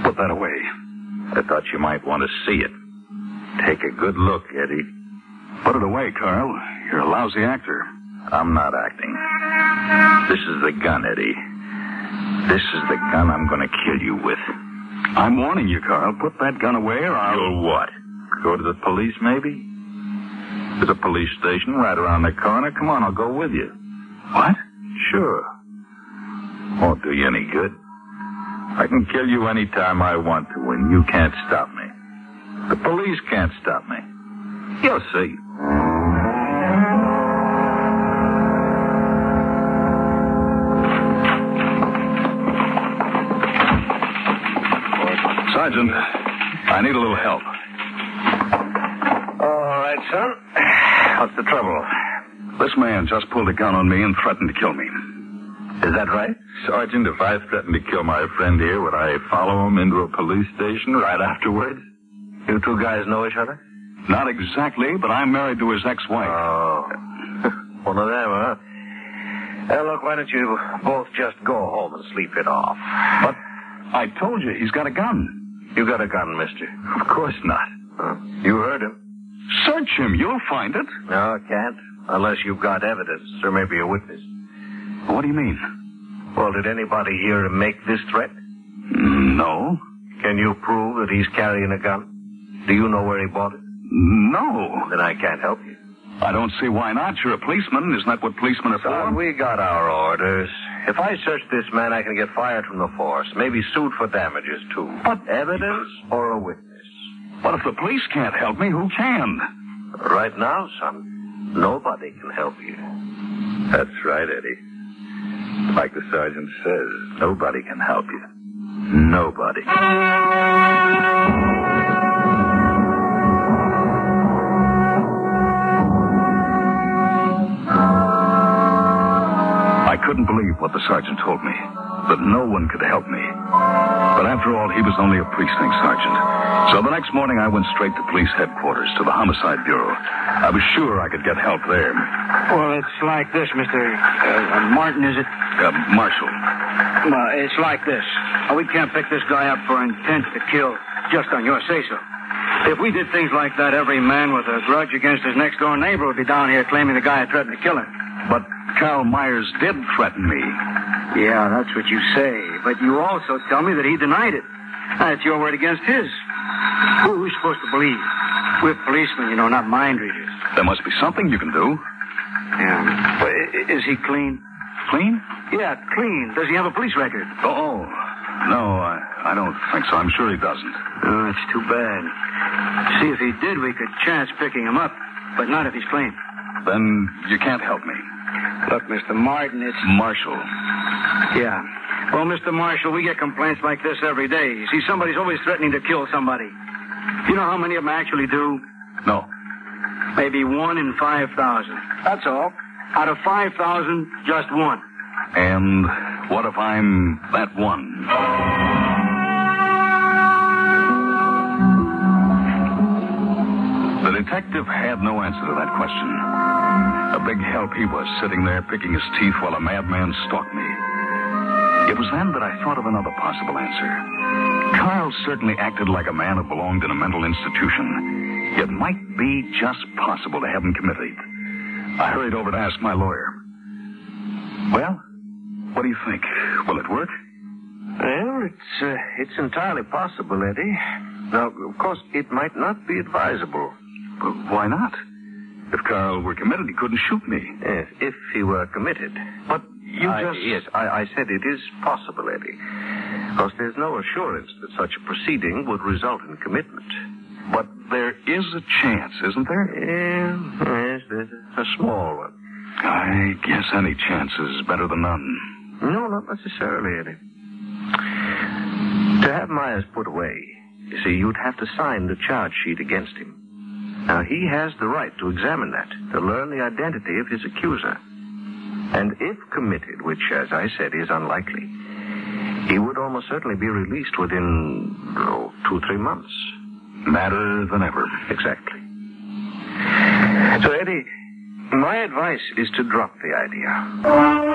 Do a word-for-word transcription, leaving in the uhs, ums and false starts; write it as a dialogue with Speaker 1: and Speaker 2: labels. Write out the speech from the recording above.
Speaker 1: Put that away.
Speaker 2: I thought you might want to see it. Take a good look, Eddie.
Speaker 1: Put it away, Carl. You're a lousy actor.
Speaker 2: I'm not acting. This is the gun, Eddie. This is the gun I'm going to kill you with.
Speaker 1: I'm warning you, Carl. Put that gun away or I'll...
Speaker 2: You'll what? Go to the police, maybe? There's a police station right around the corner. Come on, I'll go with you.
Speaker 1: What?
Speaker 2: Sure. Won't do you any good. I can kill you any time I want to, and you can't stop me. The police can't stop me. You'll see.
Speaker 1: Sergeant, I need a little help.
Speaker 3: All right, son. What's the trouble?
Speaker 1: This man just pulled a gun on me and threatened to kill me.
Speaker 3: Is that right?
Speaker 2: Sergeant, if I threatened to kill my friend here, would I follow him into a police station right afterwards?
Speaker 3: You two guys know each other?
Speaker 1: Not exactly, but I'm married to his ex-wife.
Speaker 3: Oh. One of them, huh? Well, look, why don't you both just go home and sleep it off?
Speaker 1: But I told you, he's got a gun.
Speaker 3: You got a gun, mister?
Speaker 2: Of course not.
Speaker 3: Huh? You heard him.
Speaker 1: Search him. You'll find it.
Speaker 3: No, I can't. Unless you've got evidence or maybe a witness.
Speaker 1: What do you mean?
Speaker 3: Well, did anybody hear him make this threat?
Speaker 1: No.
Speaker 3: Can you prove that he's carrying a gun? Do you know where he bought it?
Speaker 1: No.
Speaker 3: Then I can't help you.
Speaker 1: I don't see why not. You're a policeman. Isn't that what policemen are
Speaker 3: Son,
Speaker 1: for?
Speaker 3: we got our orders. If I search this man, I can get fired from the force. Maybe sued for damages, too.
Speaker 1: But
Speaker 3: evidence or a witness?
Speaker 1: But if the police can't help me, who can?
Speaker 3: Right now, son, nobody can help you.
Speaker 2: That's right, Eddie. Like the sergeant says, nobody can help you. Nobody.
Speaker 1: I couldn't believe what the sergeant told me, that no one could help me. But after all, he was only a precinct sergeant. So the next morning, I went straight to police headquarters, to the Homicide Bureau. I was sure I could get help there.
Speaker 4: Well, it's like this, Mister Uh, Martin, is it?
Speaker 1: Uh, Marshall.
Speaker 4: Well, it's like this. Uh, we can't pick this guy up for intent to kill just on your say-so. If we did things like that, every man with a grudge against his next-door neighbor would be down here claiming the guy had threatened to kill him.
Speaker 1: But Carl Myers did threaten me.
Speaker 4: Yeah, that's what you say. But you also tell me that he denied it. That's your word against his. Who are we supposed to believe? We're policemen, you know, not mind readers.
Speaker 1: There must be something you can do.
Speaker 4: Yeah. Well, i- is he clean?
Speaker 1: Clean?
Speaker 4: Yeah, clean. Does he have a police record?
Speaker 1: Oh, no, I, I don't think so. I'm sure he doesn't.
Speaker 4: Oh, that's too bad. See, if he did, we could chance picking him up. But not if he's clean.
Speaker 1: Then you can't help me.
Speaker 4: Look, Mister Martin, it's...
Speaker 1: Marshall.
Speaker 4: Yeah. Well, Mister Marshall, we get complaints like this every day. You see, somebody's always threatening to kill somebody. You know how many of them actually do?
Speaker 1: No.
Speaker 4: Maybe one in five thousand. That's all. Out of five thousand, just one.
Speaker 1: And what if I'm that one? The detective had no answer to that question. A big help he was, sitting there picking his teeth while a madman stalked me. It was then that I thought of another possible answer. Carl certainly acted like a man who belonged in a mental institution. It might be just possible to have him committed. I hurried over to ask my lawyer. Well, what do you think? Will it work?
Speaker 3: Well, it's, uh, it's entirely possible, Eddie. Now, of course, it might not be advisable.
Speaker 1: But why not? If Carl were committed, he couldn't shoot me.
Speaker 3: Yes, if he were committed.
Speaker 1: But you
Speaker 3: I,
Speaker 1: just...
Speaker 3: Yes, I, I said it is possible, Eddie. Because there's no assurance that such a proceeding would result in commitment.
Speaker 1: But there is a chance, isn't there?
Speaker 3: Yeah, yes, there's a small one.
Speaker 1: I guess any chance is better than none.
Speaker 3: No, not necessarily, Eddie. To have Myers put away, you see, you'd have to sign the charge sheet against him. Now, he has the right to examine that, to learn the identity of his accuser. And if committed, which, as I said, is unlikely, he would almost certainly be released within, oh, two, three months.
Speaker 1: Madder than ever.
Speaker 3: Exactly. So, Eddie, my advice is to drop the idea.